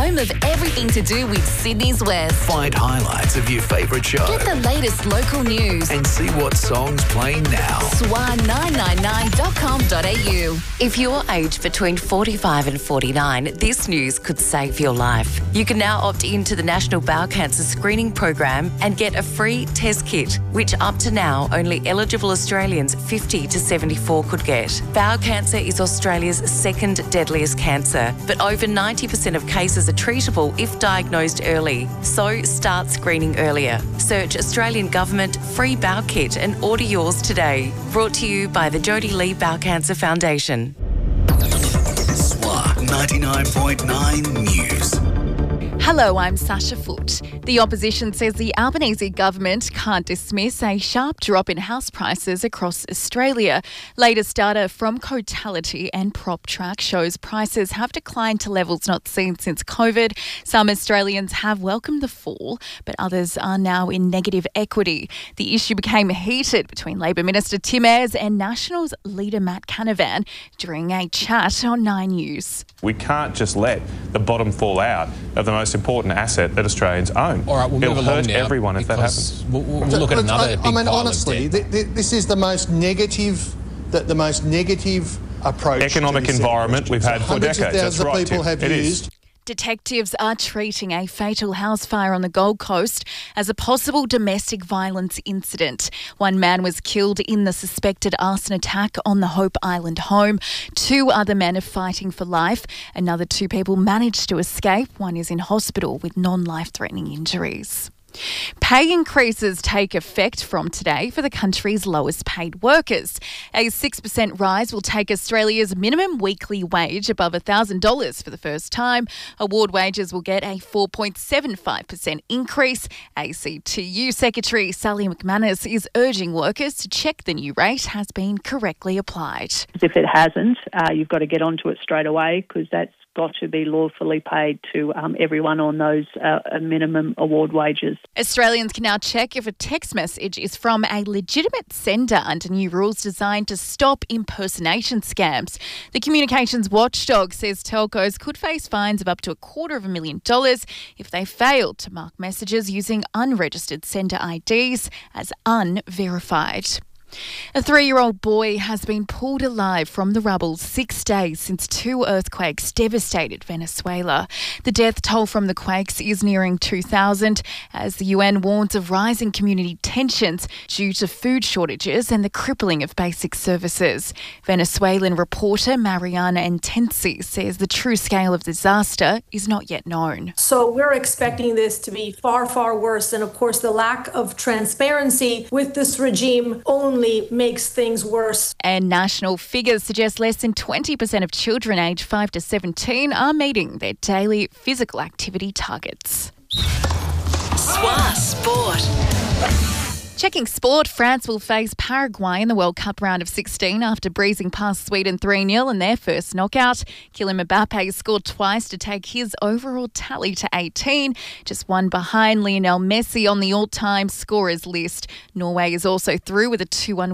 home of everything to do with Sydney's West. Find highlights of your favourite show. Get the latest local news. And see what song's playing now. swa999.com.au. If you're aged between 45 and 49, this news could save your life. You can now opt into the National Bowel Cancer Screening Program and get a free test kit, which up to now only eligible Australians 50 to 74 could get. Bowel cancer is Australia's second deadliest cancer, but over 90% of cases are treatable if diagnosed early. So start screening earlier. Search Australian Government Free Bowel Kit and order yours today. Brought to you by the Jodie Lee Bowel Cancer Foundation. SWA 99.9 News. Hello, I'm Sasha Foote. The opposition says the Albanese government can't dismiss a sharp drop in house prices across Australia. Latest data from Cotality and PropTrack shows prices have declined to levels not seen since COVID. Some Australians have welcomed the fall, but others are now in negative equity. The issue became heated between Labor Minister Tim Ayres and Nationals leader Matt Canavan during a chat on 9 News. We can't just let the bottom fall out of the most important asset that Australians own. All right, we'll move It'll along hurt now everyone if that happens. We'll look at another big pile of honestly, debt. this is the most negative approach. Economic environment we've had for decades. That's right, people Tim. have It used. is. Detectives are treating a fatal house fire on the Gold Coast as a possible domestic violence incident. One man was killed in the suspected arson attack on the Hope Island home. 2 other men are fighting for life. Another 2 people managed to escape. One is in hospital with non-life-threatening injuries. Pay increases take effect from today for the country's lowest paid workers. A 6% rise will take Australia's minimum weekly wage above $1,000 for the first time. Award wages will get a 4.75% increase. ACTU Secretary Sally McManus is urging workers to check the new rate has been correctly applied. If it hasn't, you've got to get onto it straight away because that's got to be lawfully paid to everyone on those minimum award wages. Australians can now check if a text message is from a legitimate sender under new rules designed to stop impersonation scams. The Communications Watchdog says telcos could face fines of up to $250,000 if they fail to mark messages using unregistered sender IDs as unverified. A 3-year-old boy has been pulled alive from the rubble 6 days since 2 earthquakes devastated Venezuela. The death toll from the quakes is nearing 2,000 as the UN warns of rising community tensions due to food shortages and the crippling of basic services. Venezuelan reporter Mariana Entensi says the true scale of disaster is not yet known. So we're expecting this to be far, far worse. And of course, the lack of transparency with this regime only makes things worse. And national figures suggest less than 20% of children aged 5 to 17 are meeting their daily physical activity targets. SWA Sport. Checking sport, France will face Paraguay in the World Cup round of 16 after breezing past Sweden 3-0 in their first knockout. Kylian Mbappe scored twice to take his overall tally to 18, just one behind Lionel Messi on the all-time scorers list. Norway is also through with a 2-1